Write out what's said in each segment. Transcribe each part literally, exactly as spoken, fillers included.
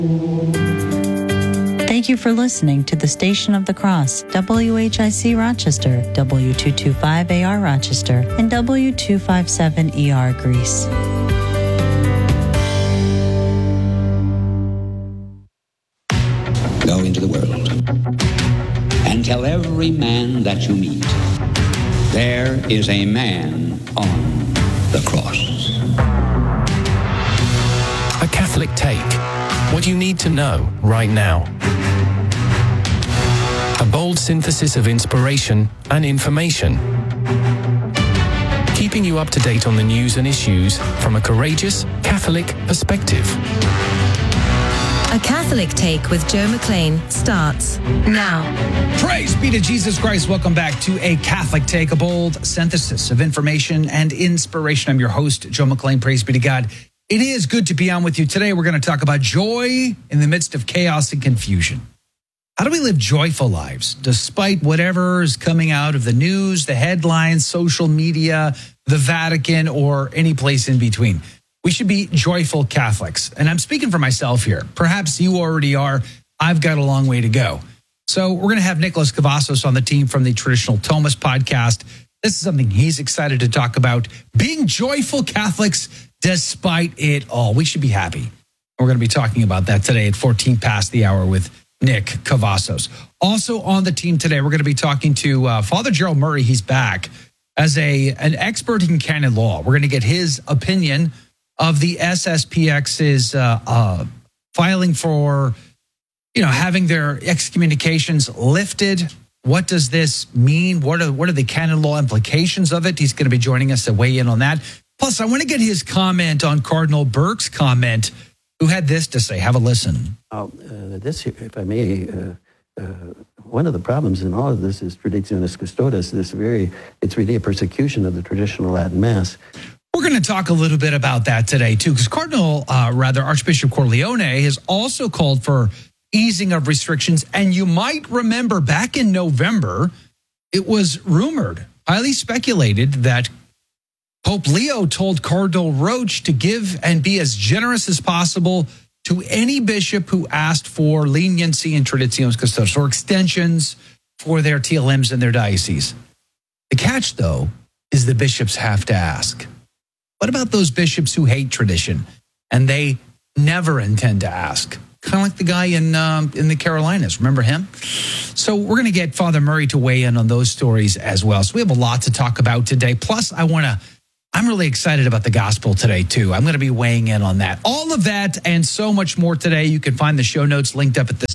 Thank you for listening to the Station of the Cross, W H I C Rochester, W two twenty-five A R Rochester, and W two fifty-seven E R Greece. Go into the world and tell every man that you meet, there is a man on the cross. A Catholic Take. What you need to know right now. A bold synthesis of inspiration and information. Keeping you up to date on the news and issues from a courageous Catholic perspective. A Catholic Take with Joe McLean starts now. Praise be to Jesus Christ. Welcome back to A Catholic Take, a bold synthesis of information and inspiration. I'm your host, Joe McLean. Praise be to God. It is good to be on with you. Today, we're going to talk about joy in the midst of chaos and confusion. How do we live joyful lives despite whatever is coming out of the news, the headlines, social media, the Vatican, or any place in between? We should be joyful Catholics. And I'm speaking for myself here. Perhaps you already are. I've got a long way to go. So we're going to have Nicholas Cavazos on the team from the Traditional Thomas podcast. This is something he's excited to talk about. Being joyful Catholics despite it all. We should be happy. We're going to be talking about that today at fourteen past the hour with Nick Cavazos. Also on the team today, we're going to be talking to uh, Father Gerald Murray. He's back as a an expert in canon law. We're going to get his opinion of the S S P X's uh, uh, filing for, you know, having their excommunications lifted. What does this mean? What are what are the canon law implications of it? He's going to be joining us to weigh in on that. Plus, I want to get his comment on Cardinal Burke's comment, who had this to say. Have a listen. Uh, this, if I may, uh, uh, one of the problems in all of this is Traditionis Custodes. This very, it's really a persecution of the traditional Latin Mass. We're going to talk a little bit about that today, too, because Cardinal, uh, rather, Archbishop Corleone has also called for easing of restrictions. And you might remember back in November, it was rumored, highly speculated, that Pope Leo told Cardinal Roche to give and be as generous as possible to any bishop who asked for leniency in Traditionis Custodes or extensions for their T L Ms in their diocese. The catch, though, is the bishops have to ask. What about those bishops who hate tradition and they never intend to ask? Kind of like the guy in um, in the Carolinas. Remember him? So we're going to get Father Murray to weigh in on those stories as well. So we have a lot to talk about today. Plus, I want to, I'm really excited about the gospel today, too. I'm going to be weighing in on that. All of that and so much more today. You can find the show notes linked up at the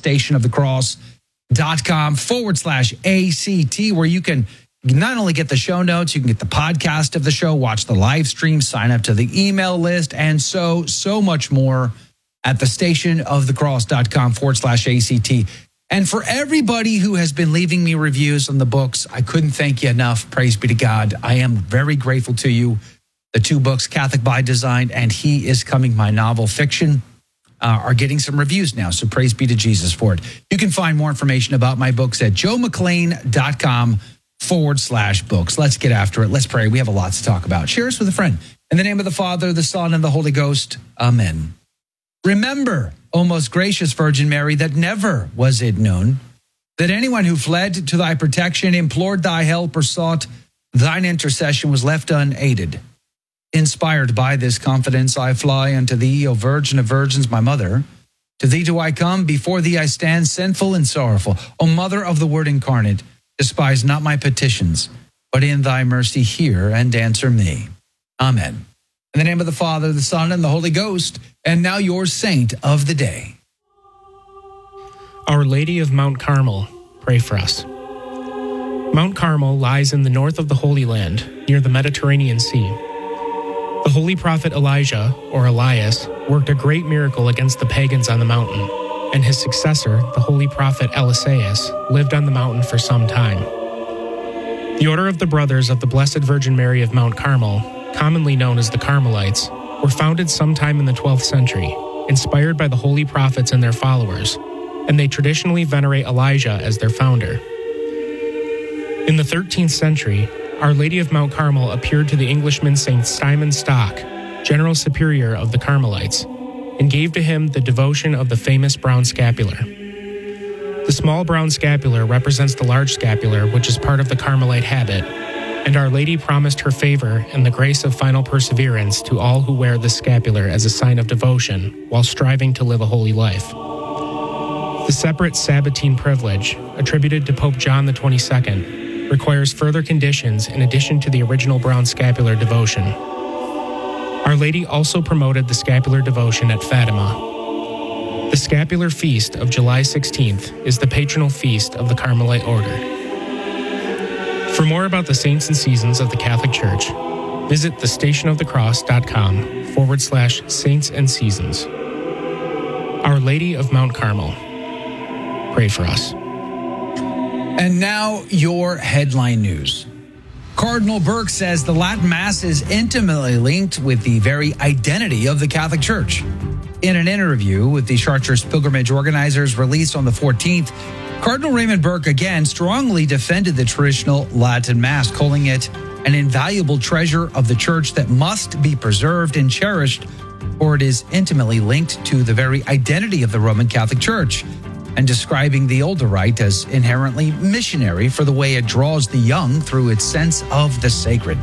stationofthecross.com forward slash ACT, where you can not only get the show notes, you can get the podcast of the show, watch the live stream, sign up to the email list, and so, so much more at the stationofthecross.com forward slash ACT. And for everybody who has been leaving me reviews on the books, I couldn't thank you enough. Praise be to God. I am very grateful to you. The two books, Catholic by Design and He is Coming, my novel fiction, uh, are getting some reviews now. So praise be to Jesus for it. You can find more information about my books at joemclean.com forward slash books. Let's get after it. Let's pray. We have a lot to talk about. Share us with a friend. In the name of the Father, the Son, and the Holy Ghost. Amen. Remember, O most gracious Virgin Mary, that never was it known that anyone who fled to thy protection, implored thy help, or sought thine intercession was left unaided. Inspired by this confidence, I fly unto thee, O Virgin of Virgins, my mother. To thee do I come, before thee I stand, sinful and sorrowful. O Mother of the Word incarnate, despise not my petitions, but in thy mercy hear and answer me. Amen. In the name of the Father, the Son, and the Holy Ghost, and now your saint of the day. Our Lady of Mount Carmel, pray for us. Mount Carmel lies in the north of the Holy Land, near the Mediterranean Sea. The holy prophet Elijah, or Elias, worked a great miracle against the pagans on the mountain, and his successor, the holy prophet Eliseus, lived on the mountain for some time. The Order of the Brothers of the Blessed Virgin Mary of Mount Carmel, commonly known as the Carmelites, were founded sometime in the twelfth century, inspired by the holy prophets and their followers, and they traditionally venerate Elijah as their founder. In the thirteenth century, Our Lady of Mount Carmel appeared to the Englishman Saint Simon Stock, General Superior of the Carmelites, and gave to him the devotion of the famous brown scapular. The small brown scapular represents the large scapular, which is part of the Carmelite habit, and Our Lady promised her favor and the grace of final perseverance to all who wear this scapular as a sign of devotion while striving to live a holy life. The separate Sabbatine privilege, attributed to Pope John the twenty-second, requires further conditions in addition to the original brown scapular devotion. Our Lady also promoted the scapular devotion at Fatima. The scapular feast of July sixteenth is the patronal feast of the Carmelite order. For more about the saints and seasons of the Catholic Church, visit thestationofthecross.com forward slash saints and seasons. Our Lady of Mount Carmel, pray for us. And now your headline news. Cardinal Burke says the Latin Mass is intimately linked with the very identity of the Catholic Church. In an interview with the Chartreuse Pilgrimage organizers released on the fourteenth, Cardinal Raymond Burke again strongly defended the traditional Latin Mass, calling it an invaluable treasure of the Church that must be preserved and cherished, for it is intimately linked to the very identity of the Roman Catholic Church, and describing the older rite as inherently missionary for the way it draws the young through its sense of the sacred.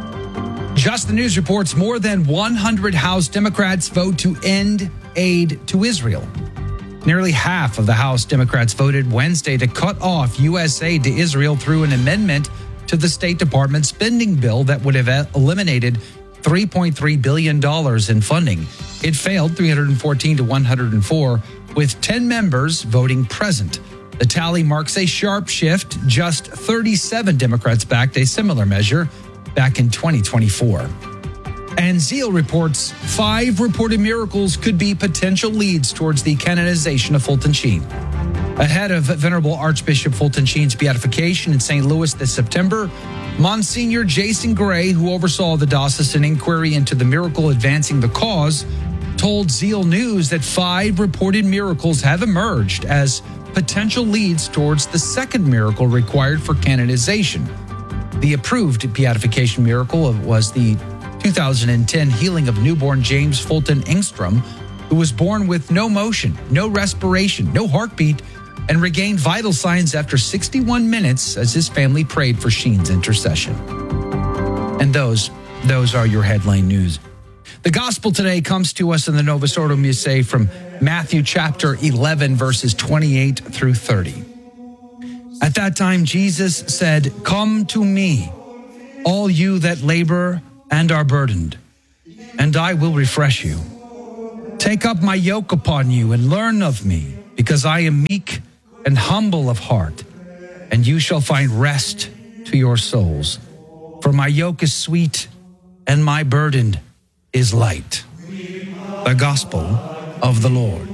Just the News reports more than one hundred House Democrats vote to end aid to Israel. Nearly half of the House Democrats voted Wednesday to cut off U S aid to Israel through an amendment to the State Department spending bill that would have eliminated three point three billion dollars in funding. It failed three hundred fourteen to one hundred four, with ten members voting present. The tally marks a sharp shift. Just thirty-seven Democrats backed a similar measure back in twenty twenty-four. And Zeal reports five reported miracles could be potential leads towards the canonization of Fulton Sheen. Ahead of Venerable Archbishop Fulton Sheen's beatification in Saint Louis this September, Monsignor Jason Gray, who oversaw the diocesan inquiry into the miracle advancing the cause, told Zeal News that five reported miracles have emerged as potential leads towards the second miracle required for canonization. The approved beatification miracle was the two thousand ten healing of newborn James Fulton Engstrom, who was born with no motion, no respiration, no heartbeat, and regained vital signs after sixty-one minutes as his family prayed for Sheen's intercession. And those, those are your headline news. The gospel today comes to us in the Novus Ordo Missae from Matthew chapter eleven, verses twenty-eight through thirty. At that time, Jesus said, "Come to me, all you that labor and are burdened, and I will refresh you. Take up my yoke upon you and learn of me, because I am meek and humble of heart, and you shall find rest to your souls. For my yoke is sweet and my burden is light." The gospel of the Lord.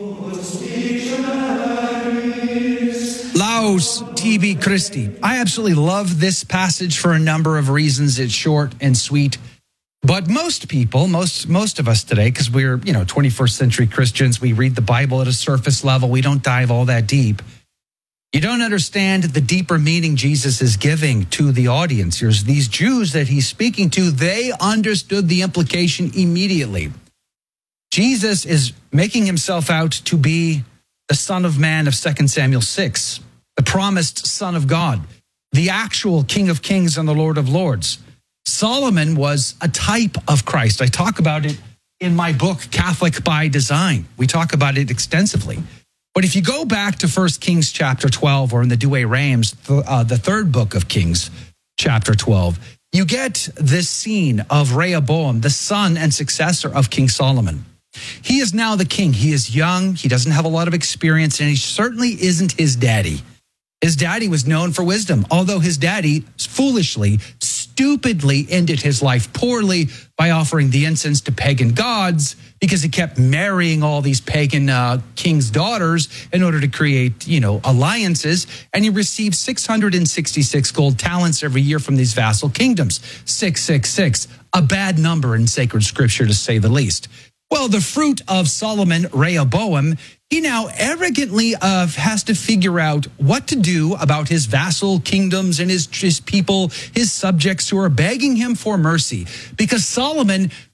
Laus tibi Christi. I absolutely love this passage for a number of reasons. It's short and sweet. But most people, most most of us today, because we're, you know, twenty-first century Christians, we read the Bible at a surface level. We don't dive all that deep. You don't understand the deeper meaning Jesus is giving to the audience. There's these Jews that he's speaking to. They understood the implication immediately. Jesus is making himself out to be the Son of Man of Second Samuel six, the promised Son of God, the actual King of Kings and the Lord of Lords. Solomon was a type of Christ. I talk about it in my book, Catholic by Design. We talk about it extensively. But if you go back to First Kings chapter twelve, or in the Douay Rheims, uh, the third book of Kings, chapter twelve, you get this scene of Rehoboam, the son and successor of King Solomon. He is now the king. He is young. He doesn't have a lot of experience, and he certainly isn't his daddy. His daddy was known for wisdom, although his daddy foolishly, stupidly ended his life poorly by offering the incense to pagan gods, because he kept marrying all these pagan uh, kings' daughters in order to create, you know, alliances. And he received six hundred sixty-six gold talents every year from these vassal kingdoms. six six six, a bad number in sacred scripture, to say the least. Well, the fruit of Solomon, Rehoboam, he now arrogantly uh, has to figure out what to do about his vassal kingdoms and his, his people, his subjects who are begging him for mercy. Because Solomon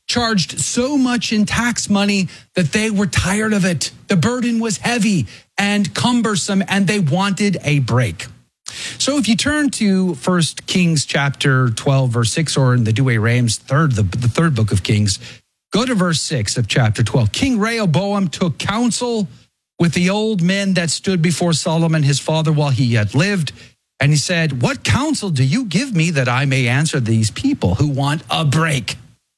charged so much in tax money that they were tired of it. The burden was heavy and cumbersome, and they wanted a break. So if you turn to First Kings chapter twelve, verse six, or in the Douay Rheims, third, the, the third book of Kings, go to verse six of chapter twelve. King Rehoboam took counsel with the old men that stood before Solomon his father while he yet lived, and he said, "What counsel do you give me that I may answer these people who want a break?"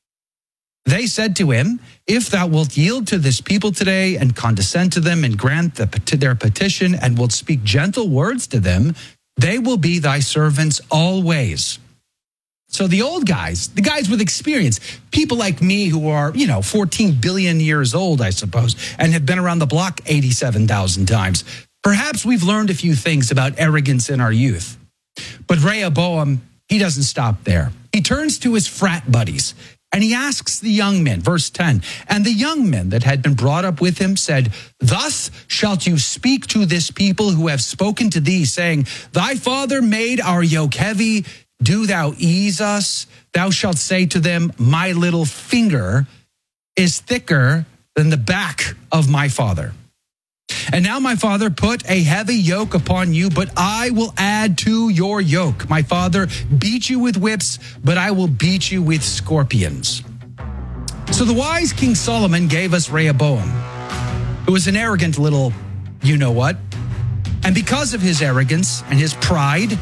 They said to him, "If thou wilt yield to this people today and condescend to them and grant the, to their petition and wilt speak gentle words to them, they will be thy servants always." So the old guys, the guys with experience, people like me who are, you know, fourteen billion years old, I suppose, and have been around the block eighty-seven thousand times. Perhaps we've learned a few things about arrogance in our youth. But Rehoboam, he doesn't stop there. He turns to his frat buddies and he asks the young men, verse ten, "And the young men that had been brought up with him said, Thus shalt you speak to this people who have spoken to thee, saying, Thy father made our yoke heavy. Do thou ease us? Thou shalt say to them, My little finger is thicker than the back of my father. And now, my father, put a heavy yoke upon you, but I will add to your yoke. My father beat you with whips, but I will beat you with scorpions." So the wise King Solomon gave us Rehoboam, who was an arrogant little you-know-what. And because of his arrogance and his pride,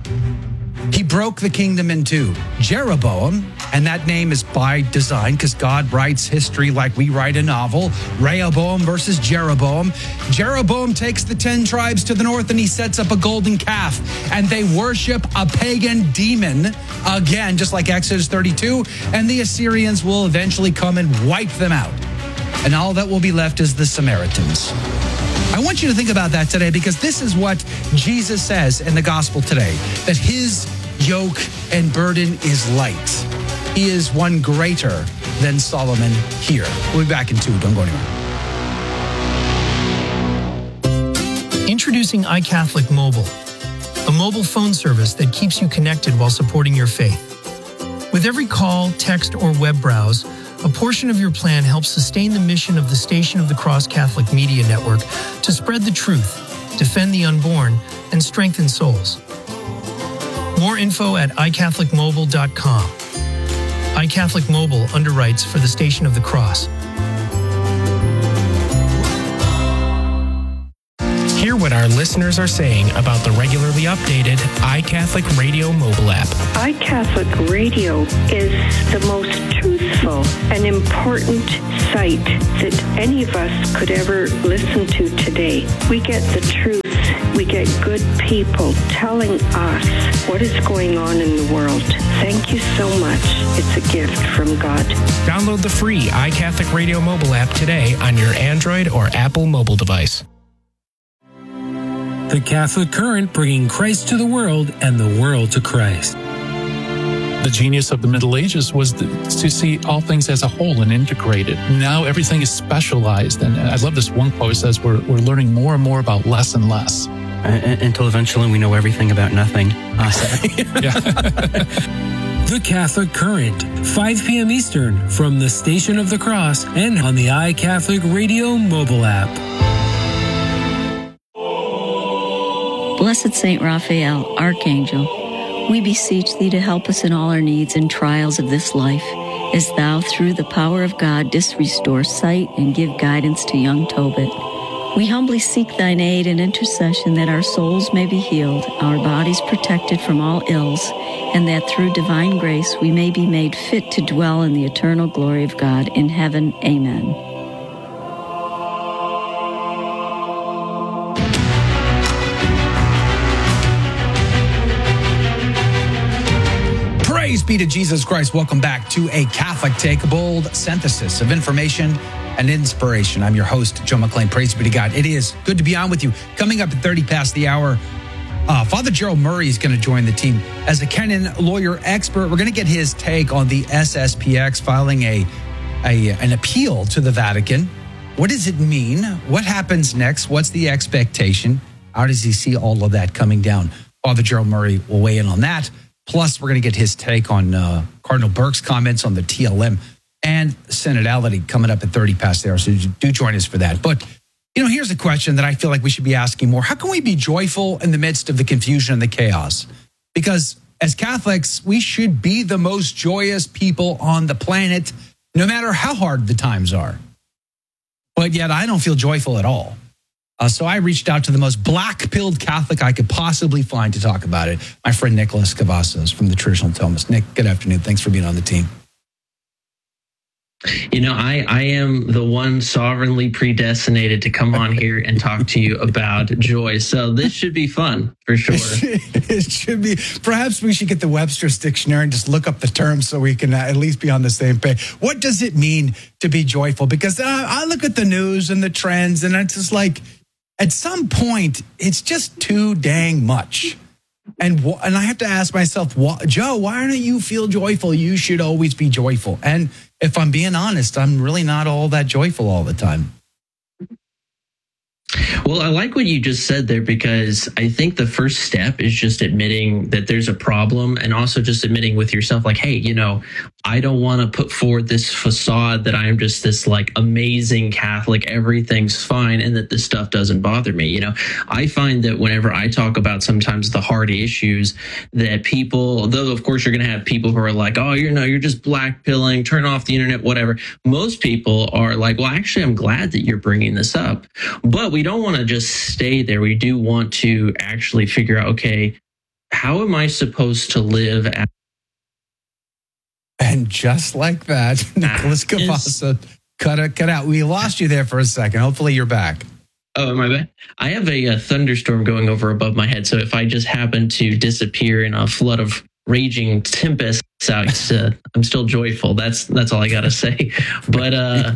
he broke the kingdom in two. Jeroboam, and that name is by design because God writes history like we write a novel. Rehoboam versus Jeroboam. Jeroboam takes the ten tribes to the north and he sets up a golden calf. And they worship a pagan demon, again, just like Exodus thirty-two. And the Assyrians will eventually come and wipe them out. And all that will be left is the Samaritans. I want you to think about that today because this is what Jesus says in the gospel today, that his yoke and burden is light. He is one greater than Solomon here. We'll be back in two. Don't go anywhere. Introducing iCatholic Mobile, a mobile phone service that keeps you connected while supporting your faith. With every call, text, or web browse, a portion of your plan helps sustain the mission of the Station of the Cross Catholic Media Network to spread the truth, defend the unborn, and strengthen souls. More info at i catholic mobile dot com. iCatholic Mobile underwrites for the Station of the Cross. Hear what our listeners are saying about the regularly updated iCatholic Radio mobile app. iCatholic Radio is the most truthful and important site that any of us could ever listen to today. We get the truth. We get good people telling us what is going on in the world. Thank you so much. It's a gift from God. Download the free iCatholic Radio mobile app today on your Android or Apple mobile device. The Catholic Current, bringing Christ to the world and the world to Christ. The genius of the Middle Ages was the, to see all things as a whole and integrated. Now everything is specialized. And I love this one quote. It says we're, we're learning more and more about less and less. Uh, until eventually we know everything about nothing. Uh, The Catholic Current, five p.m. Eastern, from the Station of the Cross and on the iCatholic Radio mobile app. Blessed Saint Raphael, Archangel, we beseech thee to help us in all our needs and trials of this life, as thou, through the power of God, didst restore sight and give guidance to young Tobit. We humbly seek thine aid and intercession that our souls may be healed, our bodies protected from all ills, and that through divine grace we may be made fit to dwell in the eternal glory of God in heaven. Amen. Praise be to Jesus Christ. Welcome back to A Catholic Take, a bold synthesis of information and inspiration. I'm your host, Joe McClain. Praise be to God. It is good to be on with you. Coming up at thirty past the hour, uh, Father Gerald Murray is going to join the team as a canon lawyer expert. We're going to get his take on the S S P X filing a, a an appeal to the Vatican. What does it mean? What happens next? What's the expectation? How does he see all of that coming down? Father Gerald Murray will weigh in on that. Plus, we're going to get his take on uh, Cardinal Burke's comments on the T L M and Synodality coming up at thirty past the hour. So do join us for that. But, you know, here's a question that I feel like we should be asking more. How can we be joyful in the midst of the confusion and the chaos? Because as Catholics, we should be the most joyous people on the planet, no matter how hard the times are. But yet I don't feel joyful at all. Uh, so I reached out to the most black-pilled Catholic I could possibly find to talk about it, my friend Nicholas Cavazos from the Traditional Thomists. Nick, good afternoon. Thanks for being on the team. You know, I, I am the one sovereignly predestinated to come on here and talk to you about joy. So this should be fun, for sure. It should be. Perhaps we should get the Webster's Dictionary and just look up the terms so we can at least be on the same page. What does it mean to be joyful? Because uh, I look at the news and the trends, and it's just like, at some point, it's just too dang much. And and I have to ask myself, Joe, why don't you feel joyful? You should always be joyful. And if I'm being honest, I'm really not all that joyful all the time. Well, I like what you just said there, because I think the first step is just admitting that there's a problem, and also just admitting with yourself, like, hey, you know, I don't want to put forward this facade that I'm just this like amazing Catholic, everything's fine, and that this stuff doesn't bother me. You know, I find that whenever I talk about sometimes the hard issues that people, though of course you're going to have people who are like, oh, you know, you're just black pilling, turn off the internet, whatever. Most people are like, well, actually, I'm glad that you're bringing this up, but we don't want to just stay there. We do want to actually figure out, okay, how am I supposed to live? At- and just like that, Nicholas Cavazos cut it, cut out. We lost you there for a second. Hopefully you're back. Oh, am I back? I have a, a thunderstorm going over above my head, so if I just happen to disappear in a flood of raging tempests out, uh, I'm still joyful. That's that's all I got to say. But uh,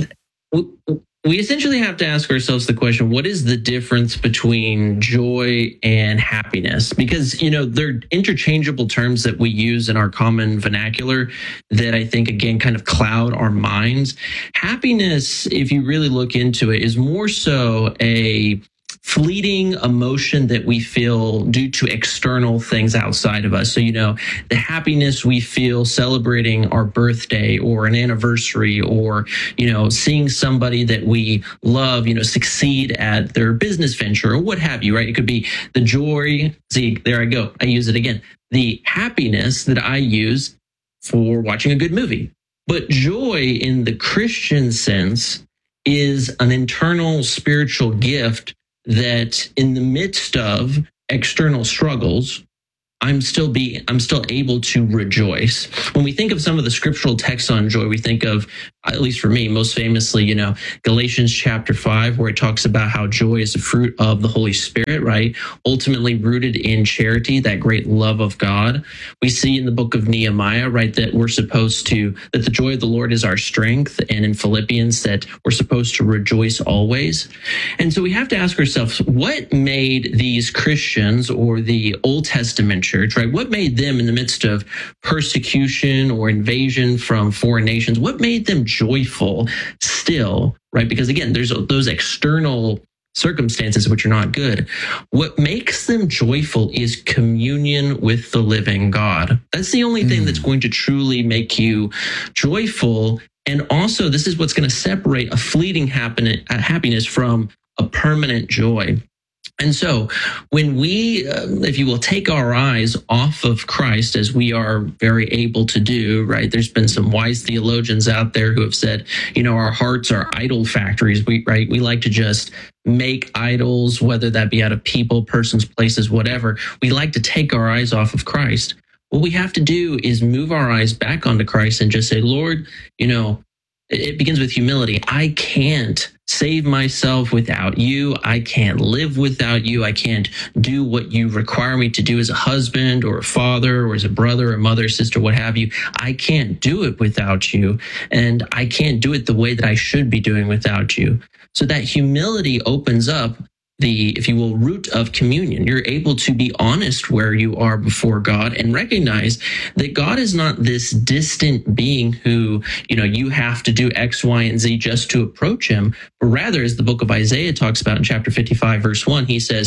we, we essentially have to ask ourselves the question, what is the difference between joy and happiness? Because, you know, they're interchangeable terms that we use in our common vernacular that I think, again, kind of cloud our minds. Happiness, if you really look into it, is more so a fleeting emotion that we feel due to external things outside of us. So, you know, the happiness we feel celebrating our birthday or an anniversary, or, you know, seeing somebody that we love, you know, succeed at their business venture or what have you, right? It could be the joy. See, there I go. I use it again. The happiness that I use for watching a good movie. But joy in the Christian sense is an internal spiritual gift that in the midst of external struggles, I'm still be I'm still able to rejoice. When we think of some of the scriptural texts on joy, we think of, at least for me, most famously, you know, Galatians chapter five, where it talks about how joy is the fruit of the Holy Spirit, right? Ultimately rooted in charity, that great love of God. We see in the book of Nehemiah, right, that we're supposed to, that the joy of the Lord is our strength. And in Philippians, that we're supposed to rejoice always. And so we have to ask ourselves, what made these Christians, or the Old Testament church, right? What made them, in the midst of persecution or invasion from foreign nations, what made them joyful still, right? Because again, there's those external circumstances which are not good. What makes them joyful is communion with the living God. That's the only mm. thing that's going to truly make you joyful. And also, this is what's going to separate a fleeting happiness from a permanent joy. And so when we, uh, if you will, take our eyes off of Christ, as we are very able to do, right? There's been some wise theologians out there who have said, you know, our hearts are idol factories, we, right? We like to just make idols, whether that be out of people, persons, places, whatever. We like to take our eyes off of Christ. What we have to do is move our eyes back onto Christ and just say, Lord, you know, it begins with humility. I can't save myself without you. I can't live without you. I can't do what you require me to do as a husband or a father or as a brother or mother, sister, what have you. I can't do it without you. And I can't do it the way that I should be doing without you. So that humility opens up the, if you will, root of communion. You're able to be honest where you are before God and recognize that God is not this distant being who, you know, you have to do X, Y, and Z just to approach him. But rather, as the book of Isaiah talks about in chapter fifty-five, verse one, he says,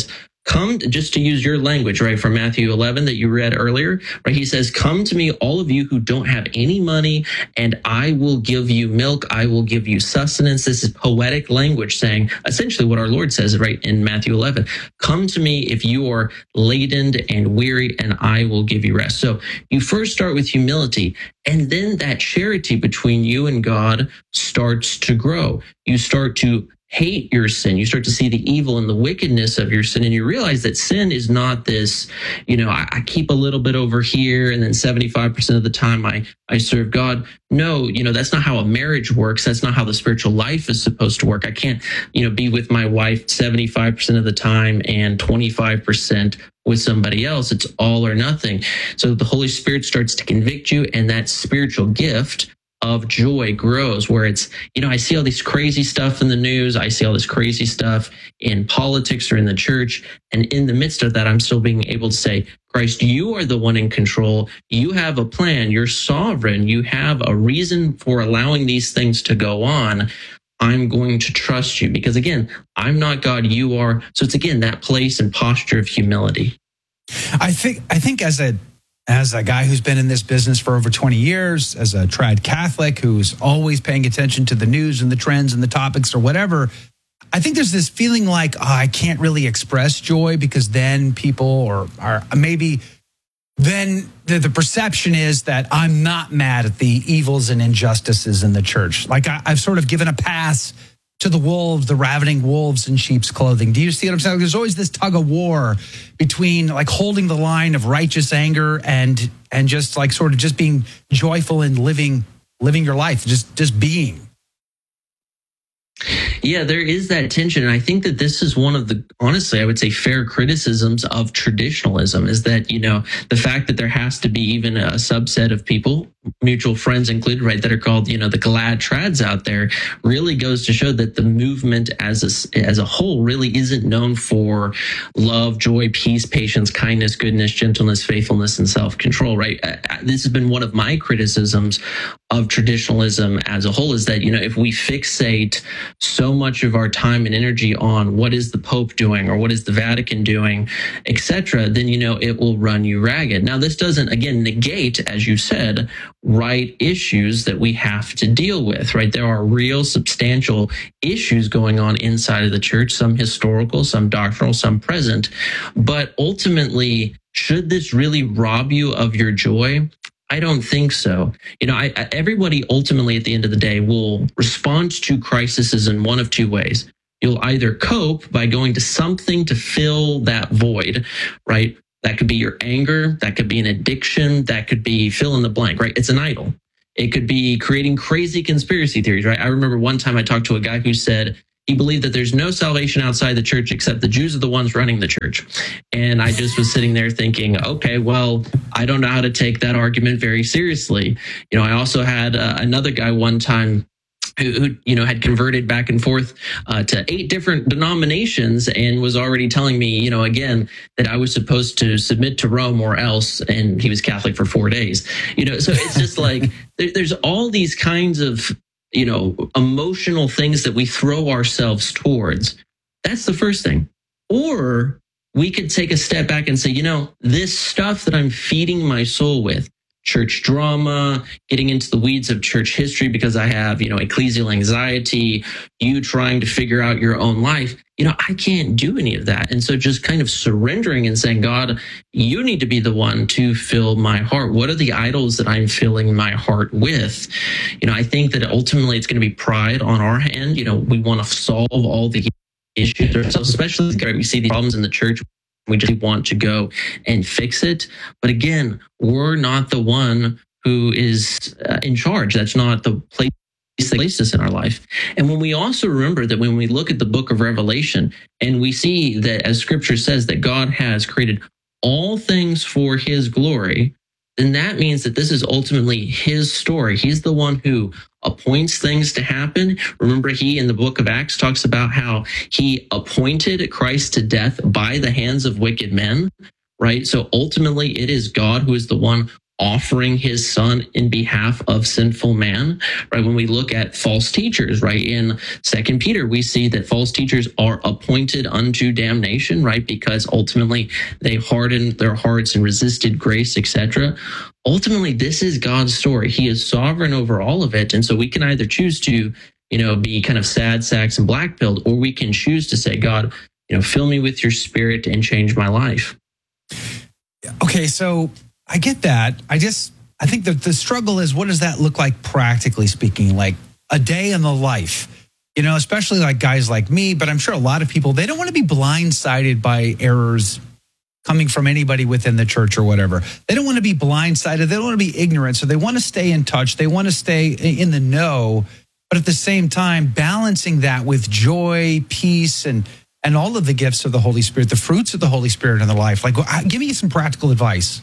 come, just to use your language, right, from Matthew eleven that you read earlier, right? He says, come to me, all of you who don't have any money, and I will give you milk. I will give you sustenance. This is poetic language saying essentially what our Lord says, right, in Matthew eleven. Come to me if you are laden and weary, and I will give you rest. So you first start with humility, and then that charity between you and God starts to grow. You start to hate your sin. You start to see the evil and the wickedness of your sin, and you realize that sin is not this, you know, I, I keep a little bit over here and then seventy-five percent of the time I, I serve God. No, you know, that's not how a marriage works. That's not how the spiritual life is supposed to work. I can't, you know, be with my wife seventy-five percent of the time and twenty-five percent with somebody else. It's all or nothing. So the Holy Spirit starts to convict you, and that spiritual gift of joy grows, where it's, you know, I see all this crazy stuff in the news. I see all this crazy stuff in politics or in the church. And in the midst of that, I'm still being able to say, Christ, you are the one in control. You have a plan. You're sovereign. You have a reason for allowing these things to go on. I'm going to trust you because, again, I'm not God. You are. So it's, again, that place and posture of humility. I think, I think as a, As a guy who's been in this business for over twenty years, as a trad Catholic who's always paying attention to the news and the trends and the topics or whatever, I think there's this feeling like, oh, I can't really express joy because then people or are maybe then the, the perception is that I'm not mad at the evils and injustices in the church. Like I, I've sort of given a pass to the wolves, the ravening wolves in sheep's clothing. Do you see what I'm saying? There's always this tug of war between like holding the line of righteous anger and and just like sort of just being joyful and living living your life, just just being. Yeah, there is that tension. And I think that this is one of the, honestly, I would say fair criticisms of traditionalism is that, you know, the fact that there has to be even a subset of people, mutual friends included, right, that are called, you know, the glad trads out there really goes to show that the movement as a, as a whole really isn't known for love, joy, peace, patience, kindness, goodness, gentleness, faithfulness, and self-control, right? This has been one of my criticisms of traditionalism as a whole is that, you know, if we fixate so much of our time and energy on what is the Pope doing or what is the Vatican doing, et cetera, then, you know, it will run you ragged. Now, this doesn't, again, negate, as you said, right issues that we have to deal with, right? There are real substantial issues going on inside of the church, some historical, some doctrinal, some present. But ultimately, should this really rob you of your joy? I don't think so. You know, I, I, everybody ultimately at the end of the day will respond to crises in one of two ways. You'll either cope by going to something to fill that void, right? That could be your anger. That could be an addiction. That could be fill in the blank, right? It's an idol. It could be creating crazy conspiracy theories, right? I remember one time I talked to a guy who said he believed that there's no salvation outside the church except the Jews are the ones running the church. And I just was sitting there thinking, okay, well, I don't know how to take that argument very seriously. You know, I also had uh, another guy one time who, who, you know, had converted back and forth uh, to eight different denominations and was already telling me, you know, again, that I was supposed to submit to Rome or else. And he was Catholic for four days, you know, so it's just like there, there's all these kinds of, you know, emotional things that we throw ourselves towards. That's the first thing. Or we could take a step back and say, you know, this stuff that I'm feeding my soul with, church drama, getting into the weeds of church history because I have, you know, ecclesial anxiety, you trying to figure out your own life, you know, I can't do any of that. And so just kind of surrendering and saying, God, you need to be the one to fill my heart. What are the idols that I'm filling my heart with? You know, I think that ultimately it's going to be pride on our hand. You know, we want to solve all the issues ourselves, especially we see the problems in the church. We just want to go and fix it. But again, we're not the one who is uh, in charge. That's not the place that placed us in our life. And when we also remember that when we look at the book of Revelation and we see that as scripture says that God has created all things for his glory, then that means that this is ultimately his story. He's the one who appoints things to happen. Remember, he in the book of Acts talks about how he appointed Christ to death by the hands of wicked men, right? So ultimately, it is God who is the one offering his son in behalf of sinful man, right? When we look at false teachers, right? In Second Peter, we see that false teachers are appointed unto damnation, right? Because ultimately they hardened their hearts and resisted grace, et cetera. Ultimately, this is God's story. He is sovereign over all of it. And so we can either choose to, you know, be kind of sad sacks and black pilled, or we can choose to say, God, you know, fill me with your spirit and change my life. Okay, so I get that. I just, I think that the struggle is, what does that look like practically speaking? Like a day in the life, you know, especially like guys like me, but I'm sure a lot of people, they don't want to be blindsided by errors coming from anybody within the church or whatever. They don't want to be blindsided. They don't want to be ignorant. So they want to stay in touch. They want to stay in the know, but at the same time, balancing that with joy, peace, and and all of the gifts of the Holy Spirit, the fruits of the Holy Spirit in their life. Like, give me some practical advice.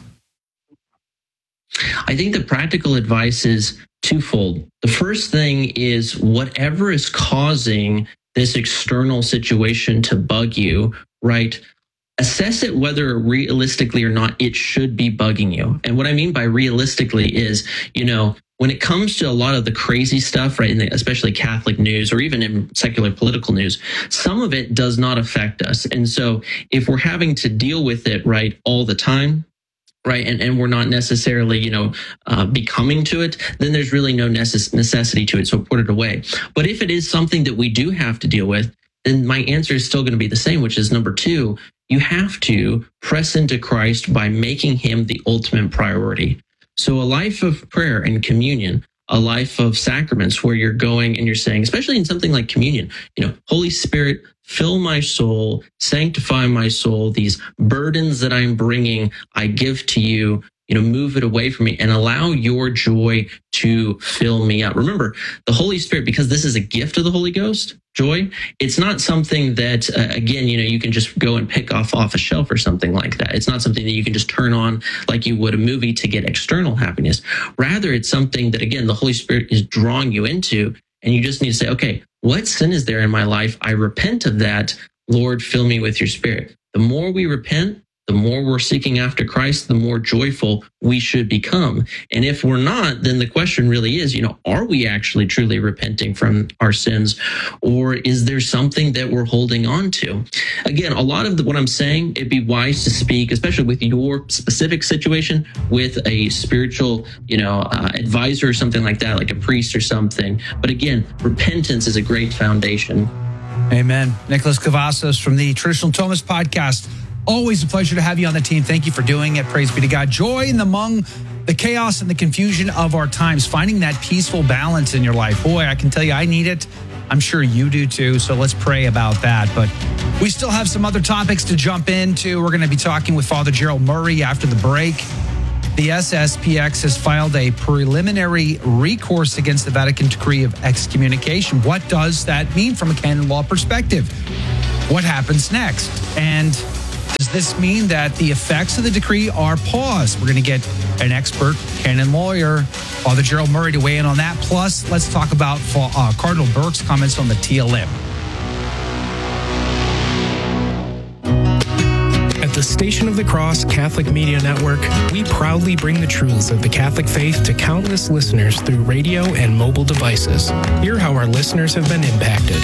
I think the practical advice is twofold. The first thing is, whatever is causing this external situation to bug you, right? Assess it whether realistically or not it should be bugging you. And what I mean by realistically is, you know, when it comes to a lot of the crazy stuff, right, in the, especially Catholic news or even in secular political news, some of it does not affect us. And so if we're having to deal with it, right, all the time, right, and, and we're not necessarily, you know, uh, becoming to it, then there's really no necess- necessity to it. So put it away. But if it is something that we do have to deal with, then my answer is still going to be the same, which is number two, you have to press into Christ by making him the ultimate priority. So a life of prayer and communion, a life of sacraments where you're going and you're saying, especially in something like communion, you know, Holy Spirit, fill my soul, sanctify my soul, these burdens that I'm bringing, I give to you, you know, move it away from me and allow your joy to fill me up. Remember, the Holy Spirit, because this is a gift of the Holy Ghost, joy, it's not something that, uh, again, you know, you can just go and pick off off a shelf or something like that. It's not something that you can just turn on like you would a movie to get external happiness. Rather, it's something that, again, the Holy Spirit is drawing you into, and you just need to say, okay, what sin is there in my life? I repent of that. Lord, fill me with your Spirit. The more we repent, the more we're seeking after Christ, the more joyful we should become. And if we're not, then the question really is, you know, are we actually truly repenting from our sins? Or is there something that we're holding on to? Again, a lot of the, what I'm saying, it'd be wise to speak, especially with your specific situation, with a spiritual, you know, uh, advisor or something like that, like a priest or something. But again, repentance is a great foundation. Amen. Nicholas Cavazos from the Traditional Thomas Podcast. Always a pleasure to have you on the team. Thank you for doing it. Praise be to God. Joy in among the chaos and the confusion of our times, finding that peaceful balance in your life. Boy, I can tell you I need it. I'm sure you do too. So let's pray about that. But we still have some other topics to jump into. We're going to be talking with Father Gerald Murray after the break. The S S P X has filed a preliminary recourse against the Vatican decree of excommunication. What does that mean from a canon law perspective? What happens next? And does this mean that the effects of the decree are paused? We're going to get an expert canon lawyer, Father Gerald Murray, to weigh in on that. Plus, let's talk about uh, Cardinal Burke's comments on the T L M. At the Station of the Cross Catholic Media Network, we proudly bring the truths of the Catholic faith to countless listeners through radio and mobile devices. Hear how our listeners have been impacted.